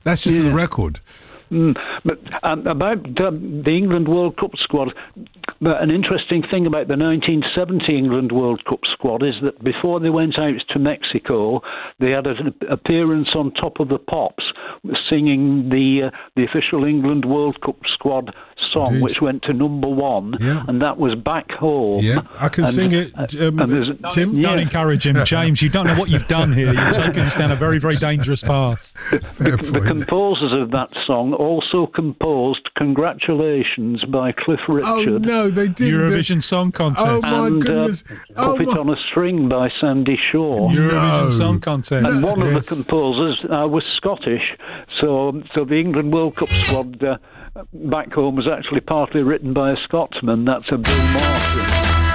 That's just for the record. But about the England World Cup squad, an interesting thing about the 1970 England World Cup squad is that before they went out to Mexico, they had an appearance on Top of the Pops, singing the official England World Cup squad song, which went to number 1, and that was Back Home. Yeah, I can sing it. Tim? Don't encourage him, James. You don't know what you've done here. You're taking us down a very, very dangerous path. The composers of that song also composed Congratulations by Cliff Richard. Oh, no, they didn't. Eurovision Song Contest. Oh, my goodness. Puppet on a String by Sandy Shaw. Eurovision Song Contest. And one of the composers was Scottish, so the England World Cup squad Back Home was actually partly written by a Scotsman. That's a Bill Martin.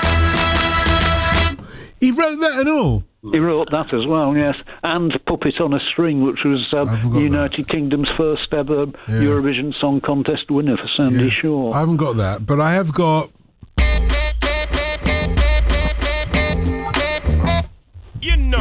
He wrote that and all? He wrote that as well, yes. And Puppet on a String, which was the United Kingdom's first ever Eurovision Song Contest winner for Sandy Shaw. I haven't got that, but I have got... You know.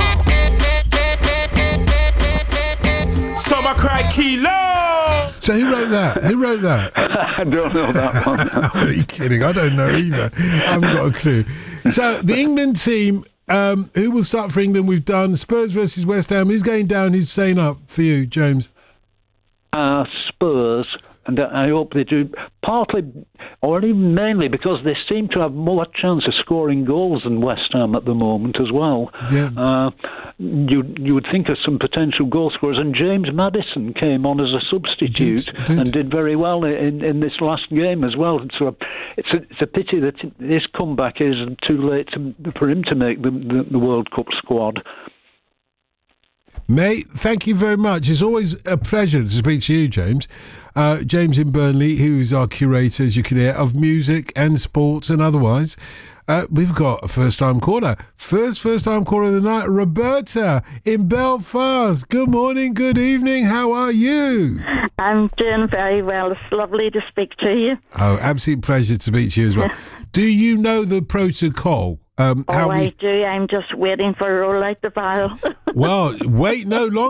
Summer Cry Kilo. So who wrote that? I don't know that one. Are you kidding? I don't know either. I haven't got a clue. So the England team, who will start for England? We've done Spurs versus West Ham. Who's going down? Who's staying up for you, James? Spurs. And I hope they do, partly, or even mainly, because they seem to have more chance of scoring goals than West Ham at the moment as well. Yeah. You would think of some potential goal scorers, and James Maddison came on as a substitute and did very well in this last game as well. So it's a pity that his comeback is too late for him to make the World Cup squad. Mate, thank you very much. It's always a pleasure to speak to you, James. James in Burnley, who's our curator, as you can hear, of music and sports and otherwise. We've got a first-time caller. First-time caller of the night, Roberta in Belfast. Good morning, good evening. How are you? I'm doing very well. It's lovely to speak to you. Oh, absolute pleasure to speak to you as well. Do you know the protocol? I do. I'm just waiting for a roll out the vial. Well, wait no longer.